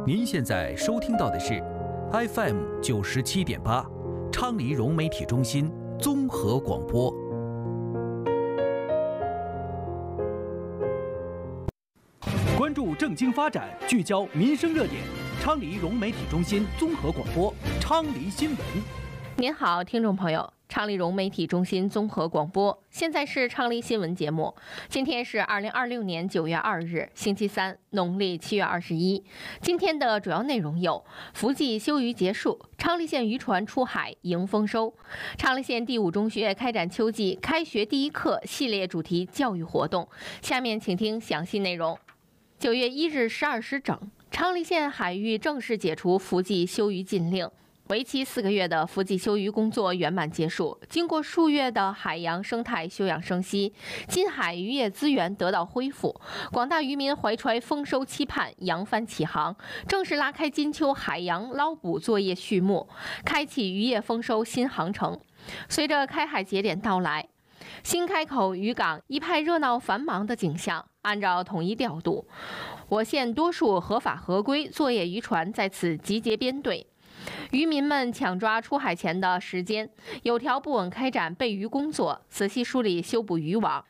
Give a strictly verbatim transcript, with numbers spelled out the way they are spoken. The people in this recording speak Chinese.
您现在收听到的是 F M 九十七点八，昌黎融媒体中心综合广播。关注政经发展，聚焦民生热点，昌黎融媒体中心综合广播，昌黎新闻。 您好，听众朋友。昌黎融媒体中心综合广播，现在是昌黎新闻节目。今天是二零二六年九月二日，星期三，农历七月二十一。今天的主要内容有：伏季休渔结束，昌黎县渔船出海迎丰收；昌黎县第五中学开展秋季开学第一课系列主题教育活动。下面请听详细内容。九月一日十二时整，昌黎县海域正式解除伏季休渔禁令。为期四个月的伏季休渔工作圆满结束，经过数月的海洋生态休养生息，近海渔业资源得到恢复，广大渔民怀揣丰收期盼，扬帆起航，正式拉开金秋海洋捞捕作业序幕，开启渔业丰收新航程。随着开海节点到来，新开口渔港一派热闹繁忙的景象。按照统一调度，我县多数合法合规作业渔船在此集结编队。渔民们抢抓出海前的时间，有条不紊开展备渔工作，仔细梳理修补渔网，